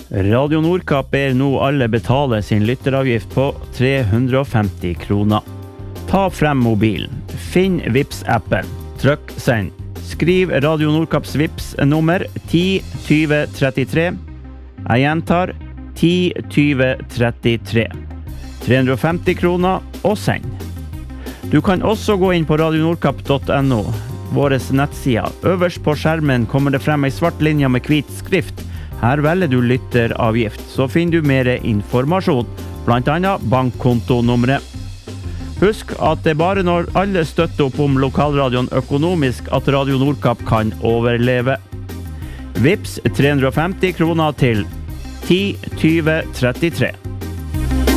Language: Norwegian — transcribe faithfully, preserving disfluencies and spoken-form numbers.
Radio Nordkapp ber nå alle betale sin lytteravgift på tre hundre og femti kroner. Ta frem mobilen, finn Vipps-appen, trykk send. Skriv Radio Nordkapps Vipps-nummer ti tjue trettitre. Jeg gjentar ti tjue trettitre. tre hundre og femti kroner og send. Du kan også gå inn på radio nordkapp punktum no, vår nettside. Øverst på skjermen kommer det frem en svart linje med hvit skrift. Her velger du lytteravgift, så finner du mer informasjon, blant annet bankkontonummeret. Husk at det er bare når alle støtter opp om lokalradioen økonomisk at Radio Nordkapp kan overleve. Vipps tre hundre og femti kroner til ti tjue trettitre.